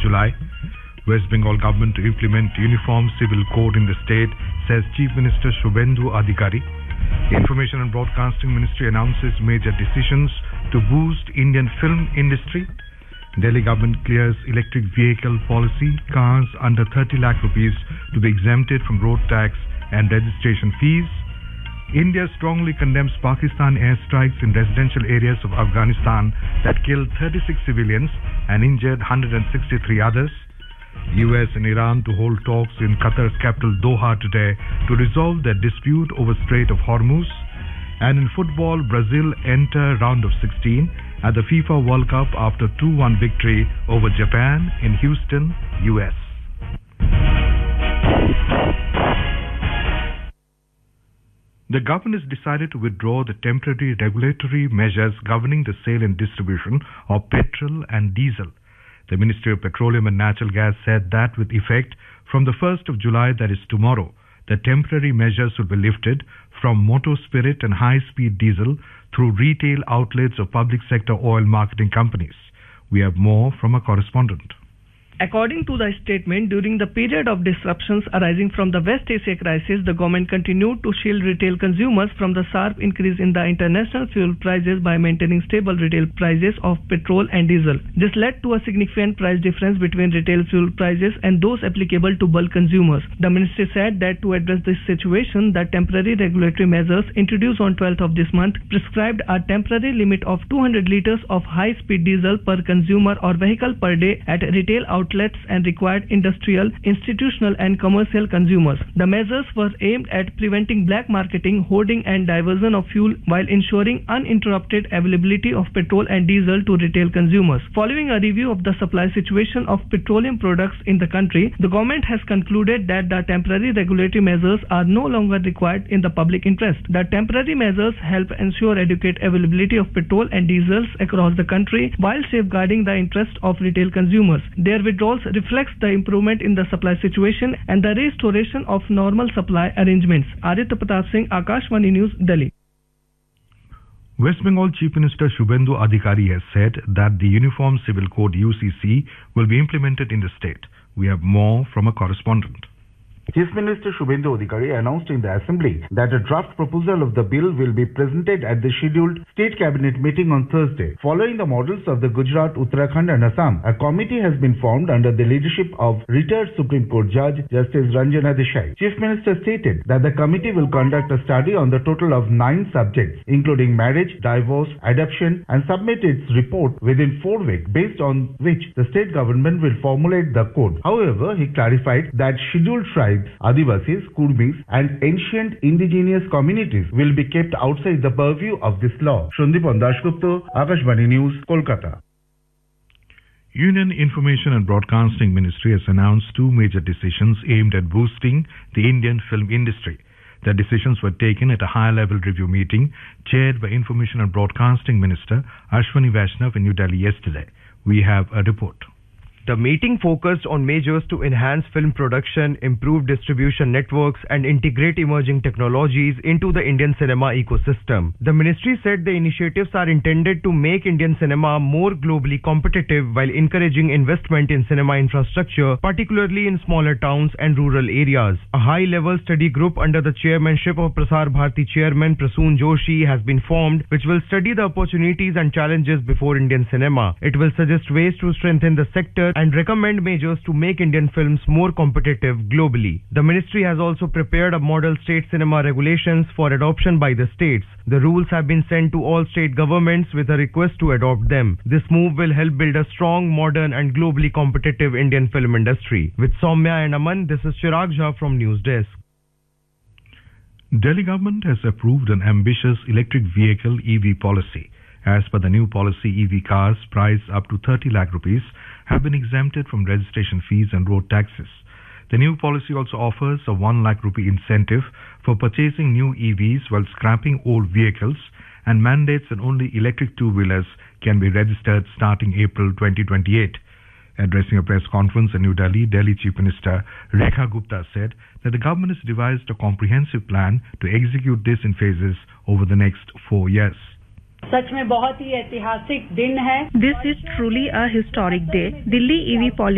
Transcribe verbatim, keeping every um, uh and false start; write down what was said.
July. West Bengal government to implement uniform civil code in the state, says Chief Minister Shubhendu Adhikari. Information and Broadcasting Ministry announces major decisions to boost Indian film industry. Delhi government clears electric vehicle policy. Cars under thirty lakh rupees to be exempted from road tax and registration fees. India strongly condemns Pakistan airstrikes in residential areas of Afghanistan that killed thirty-six civilians and injured one hundred sixty-three others. U S and Iran to hold talks in Qatar's capital Doha today to resolve their dispute over Strait of Hormuz. And in football, Brazil enter round of sixteen at the FIFA World Cup after two one victory over Japan in Houston, U S. The government has decided to withdraw the temporary regulatory measures governing the sale and distribution of petrol and diesel. The Ministry of Petroleum and Natural Gas said that with effect from the first of July, that is tomorrow, the temporary measures will be lifted from motor spirit and high-speed diesel through retail outlets of public sector oil marketing companies. We have more from a correspondent. According to the statement, during the period of disruptions arising from the West Asia crisis, the government continued to shield retail consumers from the sharp increase in the international fuel prices by maintaining stable retail prices of petrol and diesel. This led to a significant price difference between retail fuel prices and those applicable to bulk consumers. The ministry said that to address this situation, the temporary regulatory measures introduced on twelfth of this month prescribed a temporary limit of two hundred liters of high-speed diesel per consumer or vehicle per day at retail outlets outlets and required industrial, institutional and commercial consumers. The measures were aimed at preventing black marketing, hoarding and diversion of fuel while ensuring uninterrupted availability of petrol and diesel to retail consumers. Following a review of the supply situation of petroleum products in the country, the government has concluded that the temporary regulatory measures are no longer required in the public interest. The temporary measures help ensure adequate availability of petrol and diesels across the country while safeguarding the interest of retail consumers. Their withdrawals reflects the improvement in the supply situation and the restoration of normal supply arrangements. Aditya Pratap Singh, Akashvani News, Delhi. West Bengal Chief Minister Shubhendu Adhikari has said that the Uniform Civil Code U C C will be implemented in the state. We have more from a correspondent. Chief Minister Shubhendu Adhikari announced in the Assembly that a draft proposal of the bill will be presented at the scheduled State Cabinet meeting on Thursday. Following the models of the Gujarat, Uttarakhand and Assam, a committee has been formed under the leadership of retired Supreme Court Judge Justice Ranjana Desai. Chief Minister stated that the committee will conduct a study on the total of nine subjects, including marriage, divorce, adoption, and submit its report within four weeks, based on which the state government will formulate the code. However, he clarified that scheduled tribes, Adivasis, Kurmis and ancient indigenous communities will be kept outside the purview of this law. Shandipan Dashgupta, Akashvani News, Kolkata. Union Information and Broadcasting Ministry has announced two major decisions aimed at boosting the Indian film industry. The decisions were taken at a high-level review meeting chaired by Information and Broadcasting Minister Ashwani Vaishnav in New Delhi yesterday. We have a report. The meeting focused on measures to enhance film production, improve distribution networks, and integrate emerging technologies into the Indian cinema ecosystem. The ministry said the initiatives are intended to make Indian cinema more globally competitive while encouraging investment in cinema infrastructure, particularly in smaller towns and rural areas. A high-level study group under the chairmanship of Prasar Bharati Chairman Prasoon Joshi has been formed, which will study the opportunities and challenges before Indian cinema. It will suggest ways to strengthen the sector and recommend measures to make Indian films more competitive globally. The ministry has also prepared a model state cinema regulations for adoption by the states. The rules have been sent to all state governments with a request to adopt them. This move will help build a strong, modern and globally competitive Indian film industry. With Soumya and Aman, this is Chirag Jha from News Desk. Delhi government has approved an ambitious electric vehicle E V policy. As per the new policy, E V cars priced up to thirty lakh rupees have been exempted from registration fees and road taxes. The new policy also offers a one lakh rupee incentive for purchasing new E Vs while scrapping old vehicles and mandates that only electric two-wheelers can be registered starting April twenty twenty-eight. Addressing a press conference in New Delhi, Delhi Chief Minister Rekha Gupta said that the government has devised a comprehensive plan to execute this in phases over the next four years. सच में बहुत ही ऐतिहासिक दिन है. This is truly a historic day. Delhi E V policy